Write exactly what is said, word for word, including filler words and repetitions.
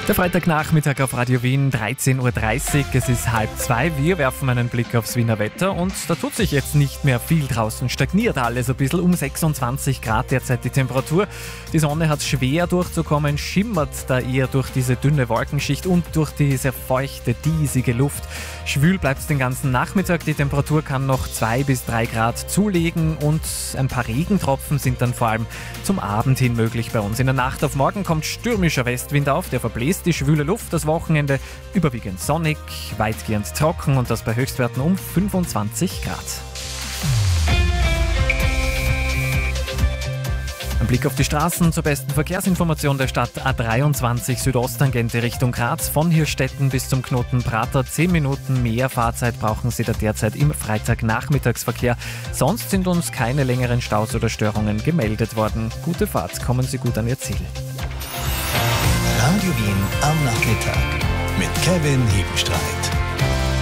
Der Freitagnachmittag auf Radio Wien, dreizehn Uhr dreißig, es ist halb zwei. Wir werfen einen Blick aufs Wiener Wetter und da tut sich jetzt nicht mehr viel draußen. Stagniert alles ein bisschen, um sechsundzwanzig Grad derzeit die Temperatur. Die Sonne hat schwer durchzukommen, schimmert da eher durch diese dünne Wolkenschicht und durch diese feuchte, diesige Luft. Schwül bleibt es den ganzen Nachmittag, die Temperatur kann noch zwei bis drei Grad zulegen und ein paar Regentropfen sind dann vor allem zum Abend hin möglich bei uns. In der Nacht auf morgen kommt stürmischer Westwind auf, der verbläst die schwüle Luft. Das Wochenende überwiegend sonnig, weitgehend trocken und das bei Höchstwerten um fünfundzwanzig Grad. Ein Blick auf die Straßen zur besten Verkehrsinformation der Stadt. A dreiundzwanzig Südosttangente Richtung Graz, von Hirstetten bis zum Knoten Prater. zehn Minuten mehr Fahrzeit brauchen Sie da derzeit im Freitagnachmittagsverkehr. Sonst sind uns keine längeren Staus oder Störungen gemeldet worden. Gute Fahrt, kommen Sie gut an Ihr Ziel. Radio Wien am Nachmittag mit Kevin Hebenstreit.